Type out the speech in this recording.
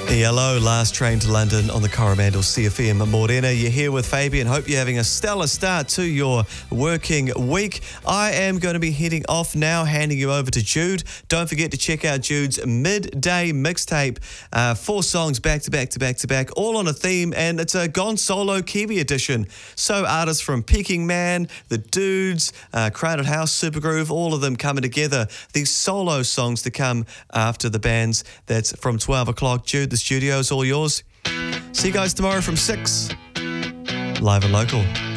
Hello, last train to London on the Coromandel CFM Morena. You're here with Fabian. Hope you're having a stellar start to your working week. I am going to be heading off now, handing you over to Jude. Don't forget to check out Jude's midday mixtape. 4 songs back to back to back to back, all on a theme, and it's a Gone Solo Kiwi edition. So artists from Peking Man, The Dudes, Crowded House, Supergroove, all of them coming together. These solo songs to come after the bands. That's from 12 o'clock. Jude, the studio's all yours. See you guys tomorrow from 6. Live and local.